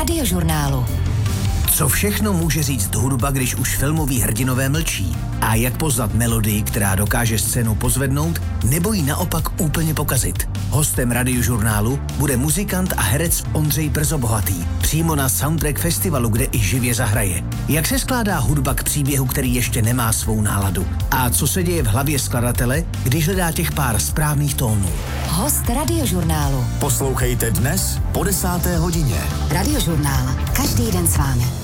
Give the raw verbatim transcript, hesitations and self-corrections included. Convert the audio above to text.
Radiožurnálu. Co všechno může říct hudba, když už filmoví hrdinové mlčí? A jak poznat melodii, která dokáže scénu pozvednout, nebo ji naopak úplně pokazit? Hostem Radiožurnálu bude muzikant a herec Ondřej Brzobohatý, přímo na soundtrack festivalu, kde i živě zahraje. Jak se skládá hudba k příběhu, který ještě nemá svou náladu? A co se děje v hlavě skladatele, když hledá těch pár správných tónů? Host Radiožurnálu. Poslouchejte dnes po desáté hodině. Radiožurnál. Každý den s vámi.